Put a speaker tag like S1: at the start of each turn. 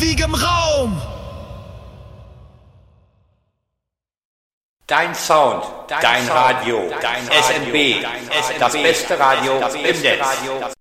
S1: ewigem Raum.
S2: Dein Sound, dein Radio, dein SNB, das beste Radio im Netz.